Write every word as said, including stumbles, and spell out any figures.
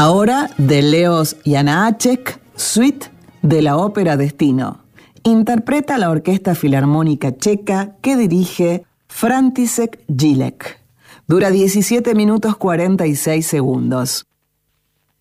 Ahora de Leos Janáček, Suite de la ópera Destino. Interpreta la Orquesta Filarmónica Checa que dirige František Jílek. Dura diecisiete minutos cuarenta y seis segundos.